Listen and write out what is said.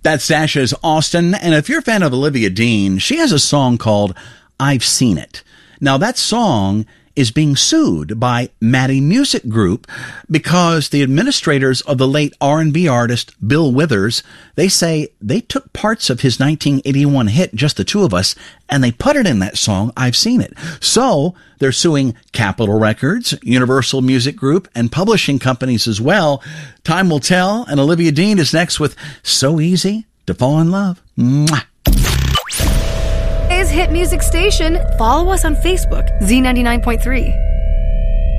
That's Sasha's Austin. And if you're a fan of Olivia Dean, she has a song called I've Seen It. Now, that song is being sued by Maddie Music Group because the administrators of the late R&B artist Bill Withers, they say they took parts of his 1981 hit, Just the Two of Us, and they put it in that song, I've Seen It. So they're suing Capitol Records, Universal Music Group, and publishing companies as well. Time will tell, and Olivia Dean is next with So Easy to Fall in Love. Mwah. Hit music station. Follow us on Facebook, Z99.3.